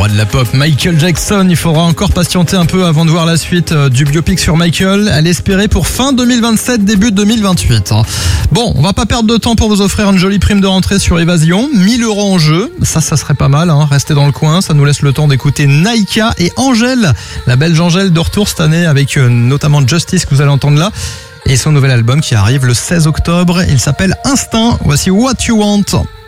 roi de la pop, Michael Jackson. Il faudra encore patienter un peu avant de voir la suite du biopic sur Michael. Elle est espérée pour fin 2027, début 2028. Bon, on va pas perdre de temps pour vous offrir une jolie prime de rentrée sur Évasion. 1 000 € en jeu. Ça serait pas mal, hein. Restez dans le coin. Ça nous laisse le temps d'écouter Naïka et Angèle. La belge Angèle de retour cette année avec notamment Justice que vous allez entendre là. Et son nouvel album qui arrive le 16 octobre. Il s'appelle Instinct. Voici What You Want.